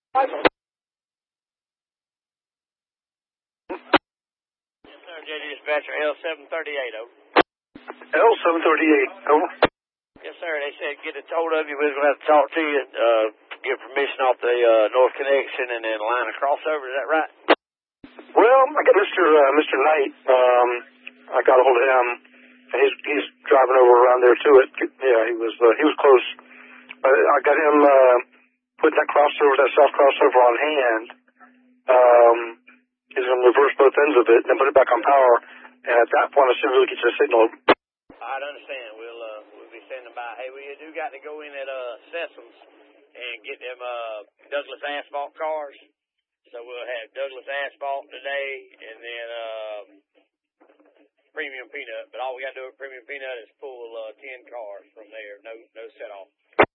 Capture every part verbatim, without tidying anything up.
Yes, sir. J D Dispatcher L seven thirty-eight, over. L seven thirty-eight, over. Yes, sir. They said get a hold of you. We was going to have to talk to you, uh, get permission off the uh, North Connection and then line a crossover. Is that right? Well, I got Mister Uh, Mister Knight. Um, I got a hold of him. He's he's driving over around there to it. Yeah, he was uh, he was close. Uh, I got him uh, putting that crossover, that south crossover on hand. Um, he's going to reverse both ends of it and then put it back on power. And at that point, I should really get you a signal. I understand. We'll uh, we'll be standing by. Hey, we do got to go in at uh, Sessom's and get them uh, Douglas asphalt cars. So we'll have Douglas asphalt today, and then uh, Premium Peanut. But all we got to do with Premium Peanut is pull uh, ten cars from there. No, no set off.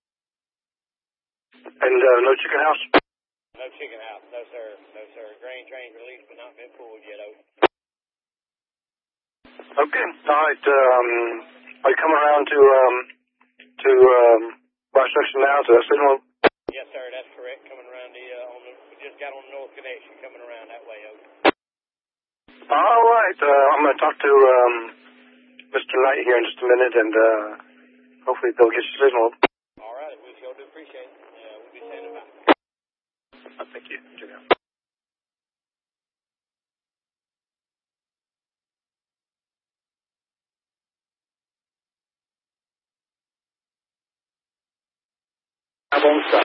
And uh, no chicken house. No chicken house. No sir. No sir. Grain train released, but not been pulled yet. Over. Okay. All right. Um, are you coming around to um, to um, Rice Junction now to that signal? Yes, sir. That's correct. Coming around the uh, on the we just got on the North Connection. Coming around that way. Over. All right. Uh, I'm going to talk to um, Mister Knight here in just a minute, and uh, hopefully they'll get your signal. All right. We sure do appreciate it. Yeah, we'll be standing by. Uh, thank you. Check out. I'm on stop.